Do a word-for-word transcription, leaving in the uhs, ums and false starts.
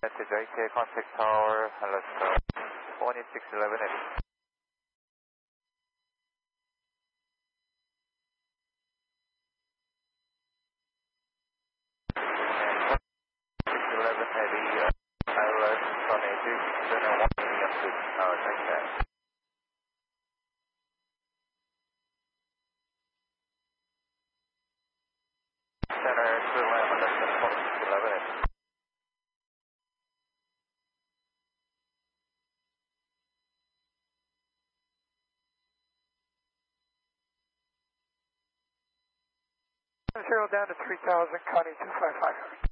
Message I K contact tower, hello sir, one eight six one one eight. six eleven heavy, uh, pilot, one eight six one one medium to tower, take that. Center, two lamb, less than one six one one eight. Zero down to three thousand, Connie two five five.